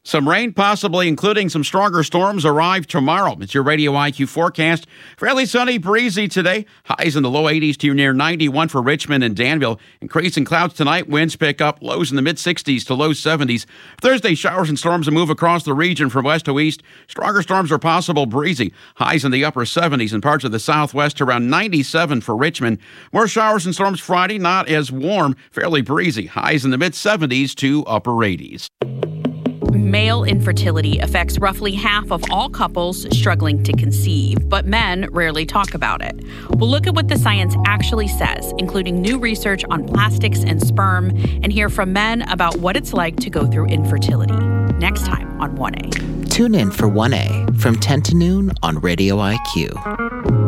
Some rain, possibly including some stronger storms, arrive tomorrow. It's your Radio IQ forecast. Fairly sunny, breezy today. Highs in the low 80s to near 91 for Richmond and Danville. Increasing clouds tonight. Winds pick up. Lows in the mid-60s to low 70s. Thursday, showers and storms will move across the region from west to east. Stronger storms are possible, breezy. Highs in the upper 70s in parts of the southwest, around 97 for Richmond. More showers and storms Friday, not as warm, fairly breezy. Highs in the mid-70s to upper 80s. Male infertility affects roughly half of all couples struggling to conceive, but men rarely talk about it. We'll look at what the science actually says, including new research on plastics and sperm, and hear from men about what it's like to go through infertility. Next time on 1A. Tune in for 1A from 10 to noon on Radio IQ.